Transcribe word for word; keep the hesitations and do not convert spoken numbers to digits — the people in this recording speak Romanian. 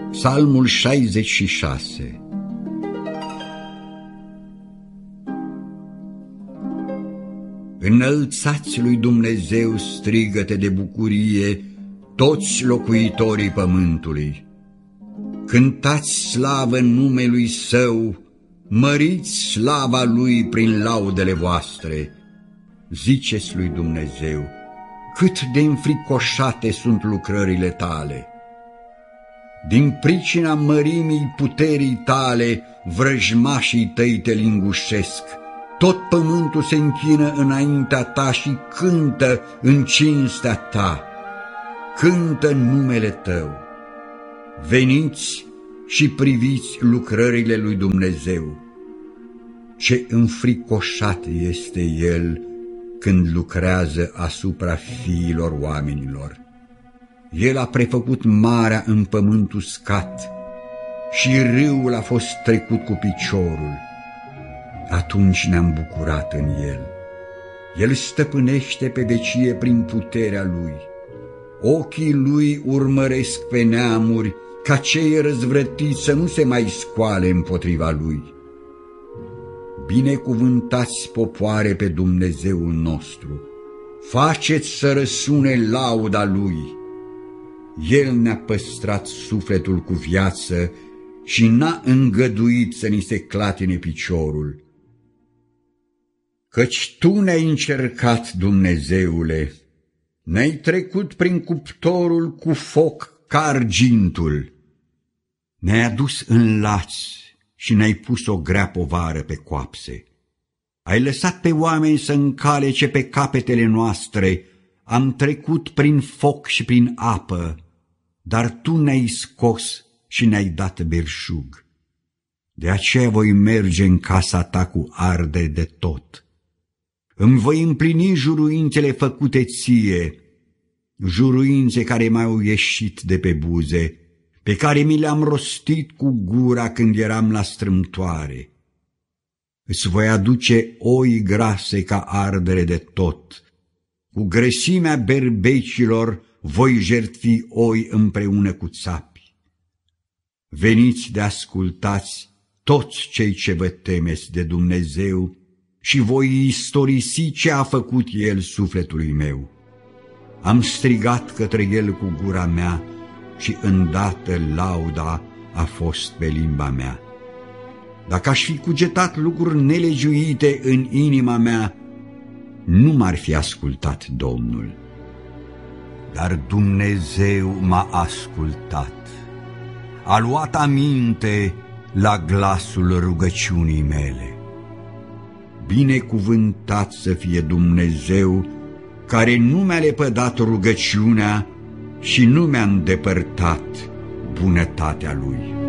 Psalmul șaizeci și șase. Înălțați lui Dumnezeu strigăte de bucurie toți locuitorii pământului. Cântați slavă numelui Său, măriți slava Lui prin laudele voastre. Ziceți lui Dumnezeu, cât de înfricoșate sunt lucrările Tale. Din pricina mărimii puterii Tale, vrăjmașii Tăi Te lingușesc. Tot pământul se închină înaintea Ta și cântă în cinstea Ta. Cântă numele Tău. Veniți și priviți lucrările lui Dumnezeu. Ce înfricoșat este El când lucrează asupra fiilor oamenilor. El a prefăcut marea în pământ uscat și râul a fost trecut cu piciorul. Atunci ne-am bucurat în El. El stăpânește pe vecie prin puterea Lui. Ochii Lui urmăresc pe neamuri, ca cei răzvrătiți să nu se mai scoale împotriva Lui. Binecuvântați, popoare, pe Dumnezeul nostru, faceți să răsune lauda Lui. El ne-a păstrat sufletul cu viață și n-a îngăduit să ni se clatine piciorul. Căci Tu ne-ai încercat, Dumnezeule, ne-ai trecut prin cuptorul cu foc ca argintul. Ne-ai adus în lați și ne-ai pus o grea povară pe coapse. Ai lăsat pe oameni să încalece pe capetele noastre, am trecut prin foc și prin apă, dar Tu ne-ai scos și ne-ai dat belșug. De aceea voi merge în casa Ta cu ardere de tot. Îmi voi împlini juruințele făcute Ție, juruințe care mi-au ieșit de pe buze, pe care mi le-am rostit cu gura când eram la strâmtoare. Îți voi aduce oi grase ca ardere de tot, cu grăsimea berbecilor voi jertfi oi împreună cu țapi. Veniți de ascultați toți cei ce vă temeți de Dumnezeu și voi istorisi ce a făcut El sufletului meu. Am strigat către El cu gura mea și îndată lauda a fost pe limba mea. Dacă aș fi cugetat lucruri nelegiuite în inima mea, nu m-ar fi ascultat Domnul. Dar Dumnezeu m-a ascultat, a luat aminte la glasul rugăciunii mele. Binecuvântat să fie Dumnezeu, care nu mi-a lepădat rugăciunea și nu mi-a îndepărtat bunătatea Lui.